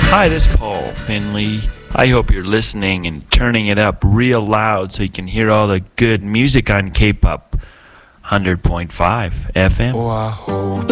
Hi, this is Paul Finley. I hope you're listening and turning it up real loud so you can hear all the good music on K-Pop 100.5 FM. Oh, I hope